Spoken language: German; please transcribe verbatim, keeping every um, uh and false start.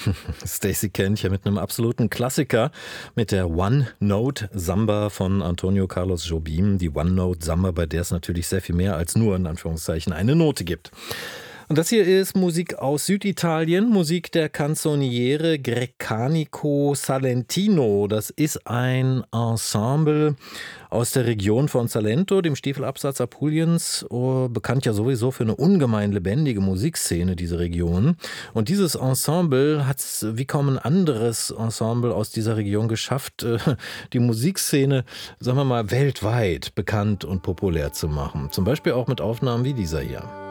Stacey Kent hier mit einem absoluten Klassiker, mit der One-Note-Samba von Antonio Carlos Jobim. Die One-Note-Samba, bei der es natürlich sehr viel mehr als nur in Anführungszeichen eine Note gibt. Und das hier ist Musik aus Süditalien, Musik der Canzoniere Grecanico Salentino. Das ist ein Ensemble aus der Region von Salento, dem Stiefelabsatz Apuliens, oh, bekannt ja sowieso für eine ungemein lebendige Musikszene, diese Region. Und dieses Ensemble hat es wie kaum ein anderes Ensemble aus dieser Region geschafft, die Musikszene, sagen wir mal, weltweit bekannt und populär zu machen. Zum Beispiel auch mit Aufnahmen wie dieser hier.